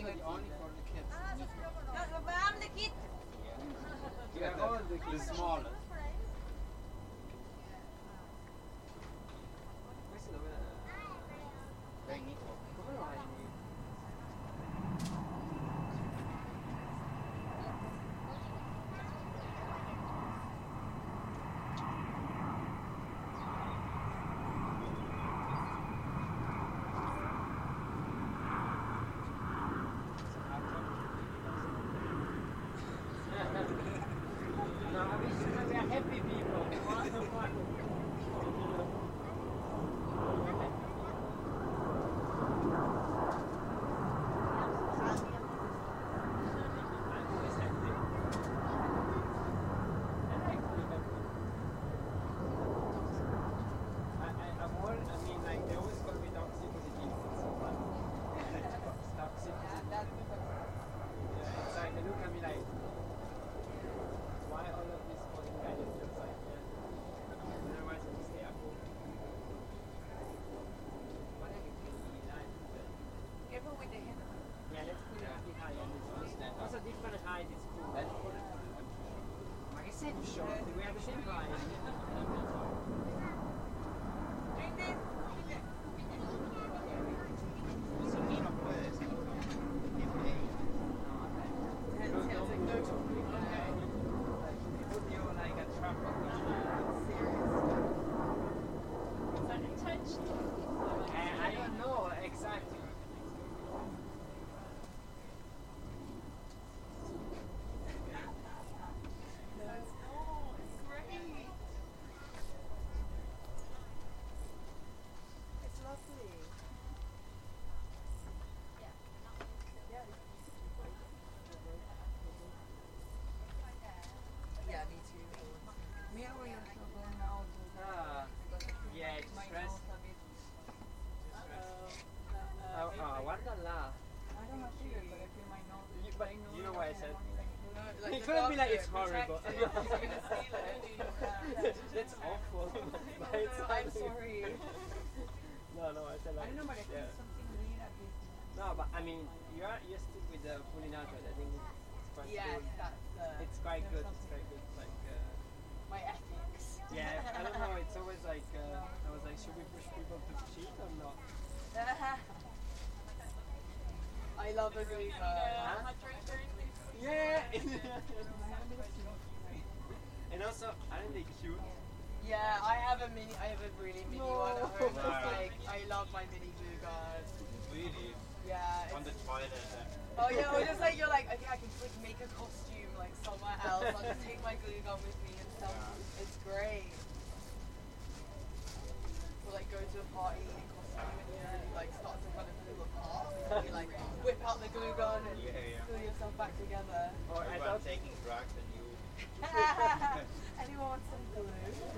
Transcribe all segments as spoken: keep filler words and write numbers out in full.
only for the kids. No, but I'm the kid. Yeah, the, the smallest. Questo dove è? Come lo hai? No, I wish that we are happy people. It couldn't be like it's horrible. That's awful. I'm sorry. No, no, I said like. I don't know, but I think yeah. something weird at this. No, but I mean, you are you stick with the Pulinato. I think it's quite Yes, good. that's the. It's quite good. It's quite good. Like. Uh, My ethics. yeah, I don't know. It's always like uh, I was like, should we push people to cheat or not? I love a good. Huh? Yeah. And also, aren't they cute? Yeah, I have a mini. I have a really mini No. one at home. No. It's like I love my mini glue gun. Really? Yeah. On the It's, toilet. oh yeah, or just like you're like, okay, I can like make a costume like somewhere else. I'll just take my glue gun with me and stuff. Yeah. It's great. Or like go to a party in costume and you really like start to kind of pull apart. And you like whip out the glue gun and Yeah, yeah. glue yourself back together. Or I Everyone thought. taking drugs and you. Anyone want some glue?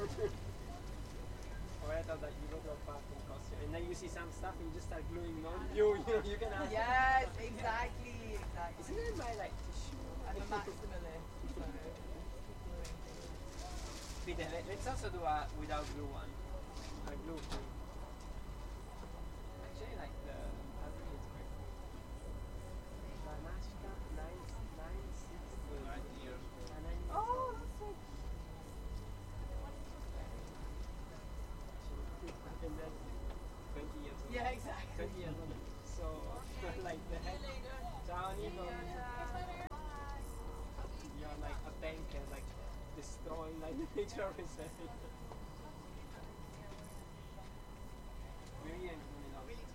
Or I thought that you go to a party in costume and then you see some stuff and you just start gluing on you. You know, you can ask. Yes, exactly, exactly. Isn't that my like tissue? I'm a maximalist, so Peter, let- let's also do a without glue one. A glue free. Actually, like the. I think it's great. Ramashka nine nine six two. Right here. oh, that's so And then twenty years old. yeah, exactly. twenty years old. So, like the head. Johnny from. You're like a tanker, like destroying like the nature reserve. Really and really love it.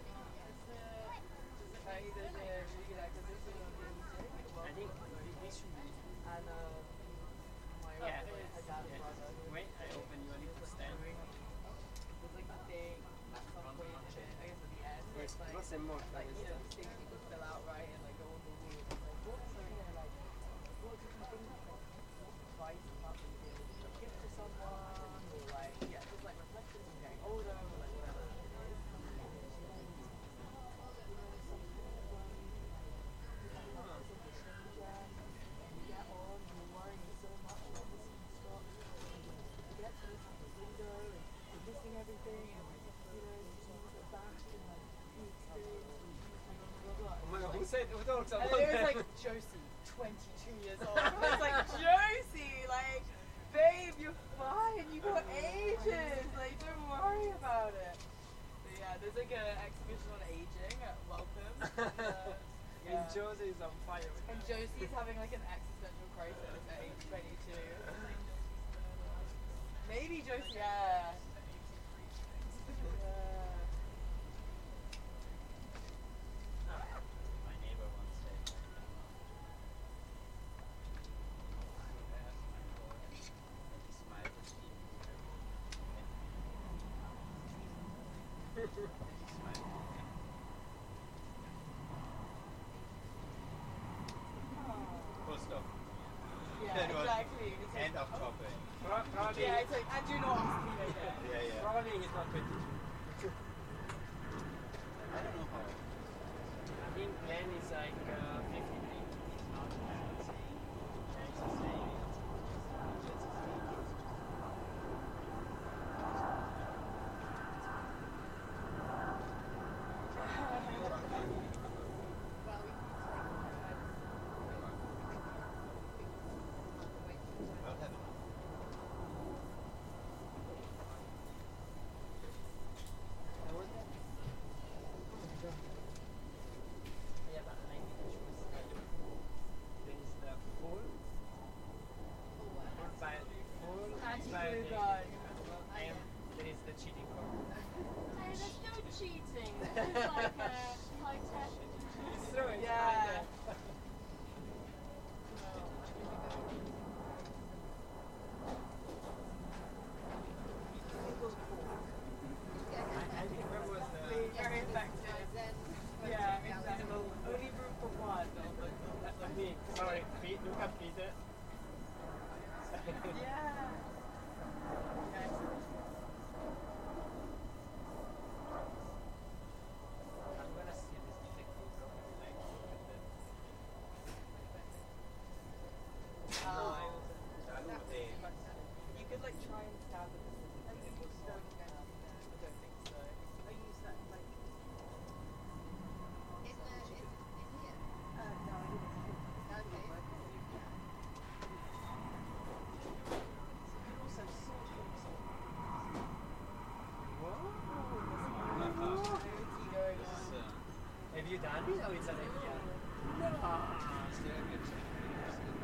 I think this should be. And uh, my Yeah. her dad's Yeah. brother. Wait, I open you a little stand. There's like a thing at some point, I guess at the end, where it's like, What's the more? like you know, things you could fill out, right, and like go on the wall. It's like, what, so, yeah, like, what did you think, like, what advice about the year? Like, give to someone, or like, yeah, just like reflections on getting older, or like whatever it is. Oh my god, who said said who talks And about then it was that? like, Josie, twenty-two years old. I was like, Josie, like, babe, you're fine. You got ages. Like, don't worry about it. So yeah, there's like an exhibition on aging. uh, Welcome. Uh, And yeah. Josie is on fire with And that. Josie's having like an existential crisis at age twenty-two. Maybe Josie, yeah. Yeah. My neighbor once said, he smiled at me. He smiled. Full stop. Yeah, That was exactly. It's like, End of topic. Pro- Probably, yeah, it's like, and do not ask me again. Yeah, yeah. probably he's not twenty-two. I don't know how. I think Glenn is like uh, fifty-three. I'll have it. Yeah, but I think it was like, there is the full, full by full Anti-glue by gun. and there is the cheating code. No, there's no cheating. It's like a high tech. It's true, it's Yeah. kinda- I, I think that was Being the very effective. Yeah, exactly. Only room for one. Let me, sorry, Pete, look at Peter. Yeah. Okay. I'm gonna see this detective like look at them. Um, Salute. you could like try and stab with the scissors. I think you still can. I don't think so. I use that like. In the in, in here. Uh, no, I didn't. Okay. You can also sort of. Whoa. Whoa. Going This on. is, uh, Have you done it or it's an idea? No. Ah, still a good chance.